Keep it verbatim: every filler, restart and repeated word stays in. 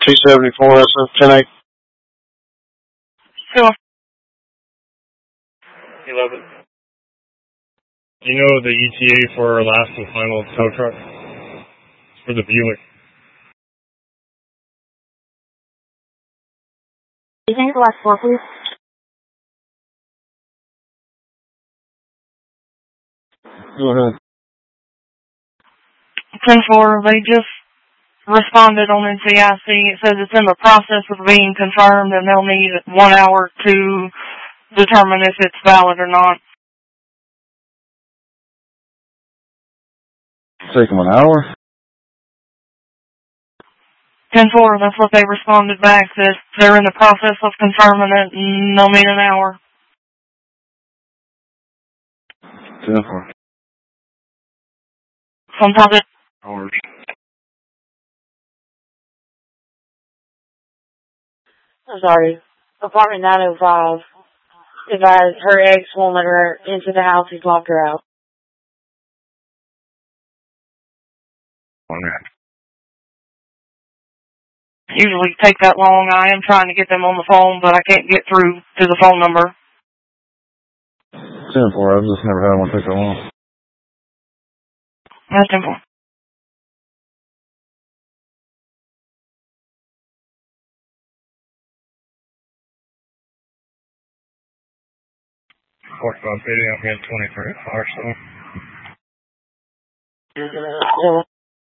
T seventy-four, that's a ten eight. Sure. eleven. Do you know the E T A for our last and final tow truck? It's for the Buick. You think the last four, please? Go ahead. ten four, they just responded on N C I C. It says it's in the process of being confirmed and they'll need one hour to determine if it's valid or not. Take them an hour? ten four, that's what they responded back, that they're in the process of confirming it and they'll need an hour. ten four. Sometimes it... Hours. I'm sorry. Apartment nine oh five. Advised her ex won't let her into the house. He's locked her out. Okay. Usually take that long. I am trying to get them on the phone, but I can't get through to the phone number. ten four, I've just never had one take that long. That's ten four. forty-five fifty, I'm getting twenty-three. Or so. Yeah.